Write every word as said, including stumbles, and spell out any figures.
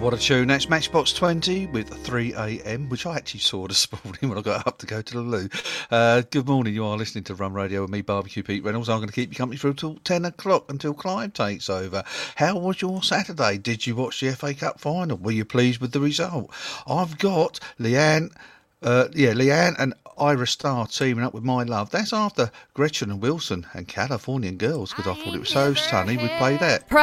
what a tune. That's Matchbox twenty with three a m, which I actually saw this morning when I got up to go to the loo. Uh, good morning, you are listening to Run Radio with me, Barbecue Pete Reynolds. I'm going to keep you company through till ten o'clock until Clive takes over. How was your Saturday? Did you watch the F A Cup final? Were you pleased with the result? I've got Leanne, uh, yeah, Leanne and Ira Starr teaming up with My Love. That's after Gretchen and Wilson and Californian Girls, because I thought it was so sunny we'd play that.